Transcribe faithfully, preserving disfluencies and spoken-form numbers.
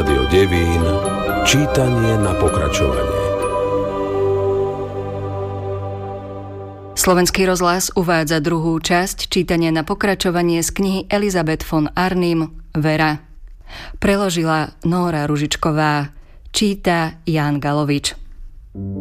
Rádio Devín, čítanie na pokračovanie. Slovenský rozhlas uvádza druhú časť čítania na pokračovanie z knihy Elizabeth von Arnim Vera. Preložila Nóra Ružičková, číta Ján Galovič.